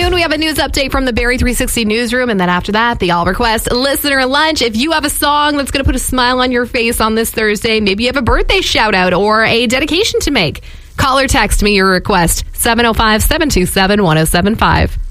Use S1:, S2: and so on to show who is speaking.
S1: noon, we have a news update from the Barrie 360 newsroom. And then after that, the All Request Listener Lunch. If you have a song that's going to put a smile on your face on this Thursday, maybe you have a birthday shout out or a dedication to make, call or text me your request. 705-727-1075.